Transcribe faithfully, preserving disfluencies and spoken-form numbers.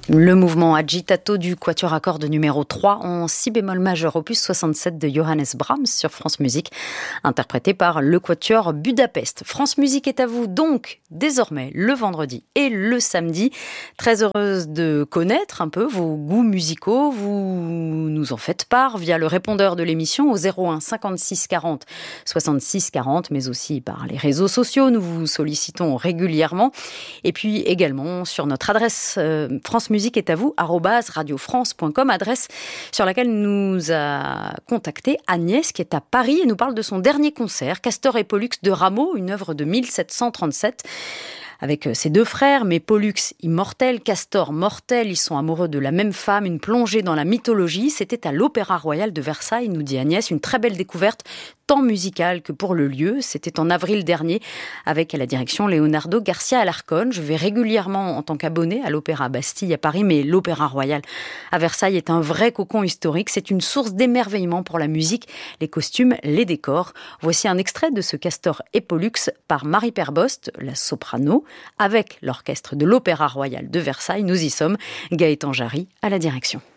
Le mouvement Agitato du quatuor à cordes numéro trois en si bémol majeur, opus soixante-sept de Johannes Brahms sur France Musique, interprété par le quatuor Budapest. France Musique est à vous donc désormais le vendredi et le samedi. Très heureuse de connaître un peu vos goûts musicaux. Vous nous en faites part via le répondeur de l'émission au zéro un cinquante-six quarante soixante-six quarante, mais aussi par les réseaux sociaux. Nous vous sollicitons régulièrement. Et puis également sur notre adresse euh, France Musique est à vous, arobase radiofrance point com, adresse sur laquelle nous a contacté Agnès, qui est à Paris et nous parle de son dernier concert, Castor et Pollux de Rameau, une œuvre de mille sept cent trente-sept. Avec ses deux frères, mais Pollux immortel, Castor mortel, ils sont amoureux de la même femme, une plongée dans la mythologie. C'était à l'Opéra Royal de Versailles, nous dit Agnès, une très belle découverte, tant musicale que pour le lieu. C'était en avril dernier, avec à la direction Leonardo Garcia Alarcón. Je vais régulièrement en tant qu'abonné à l'Opéra Bastille à Paris, mais l'Opéra Royal à Versailles est un vrai cocon historique. C'est une source d'émerveillement pour la musique, les costumes, les décors. Voici un extrait de ce Castor et Pollux par Marie Perbost, la soprano, avec l'orchestre de l'Opéra Royal de Versailles. Nous y sommes, Gaëtan Jarry à la direction.